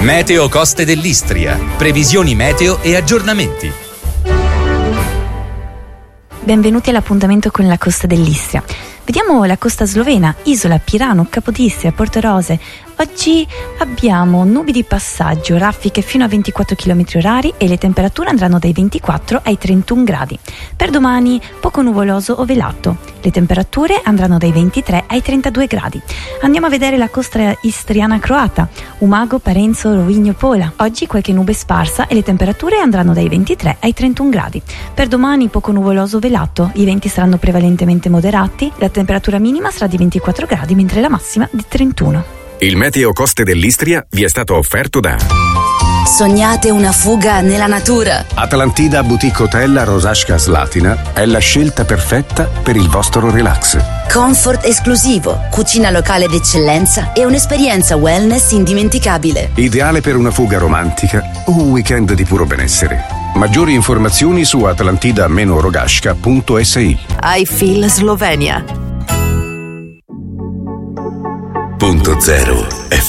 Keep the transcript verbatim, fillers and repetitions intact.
Meteo Coste dell'Istria. Previsioni meteo e aggiornamenti. Benvenuti all'appuntamento con la Costa dell'Istria. Vediamo la costa slovena, Isola, Pirano, Capodistria, Porto Rose. Oggi abbiamo nubi di passaggio, raffiche fino a ventiquattro chilometri orari e le temperature andranno dai ventiquattro ai trentuno gradi. Per domani poco nuvoloso o velato. Le temperature andranno dai ventitré ai trentadue gradi. Andiamo a vedere la costa istriana croata, Umago, Parenzo, Rovigno, Pola. Oggi qualche nube sparsa e le temperature andranno dai ventitré ai trentuno gradi. Per domani poco nuvoloso o velato, i venti saranno prevalentemente moderati, la temperatura minima sarà di ventiquattro gradi mentre la massima di trentuno. Il Meteo Coste dell'Istria vi è stato offerto da Sognate una fuga nella natura? Atlantida Boutique Hotel a Rosasca Slatina è la scelta perfetta per il vostro relax. Comfort esclusivo, cucina locale d'eccellenza e un'esperienza wellness indimenticabile. Ideale per una fuga romantica o un weekend di puro benessere. Maggiori informazioni su atlantida rogasca punto es i. I Feel Slovenia. Punto zero